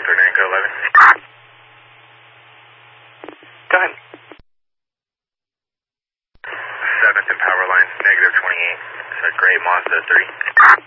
Third Anchor 11. Go ahead. 7th and power line, negative 28. It's a gray Mazda 3.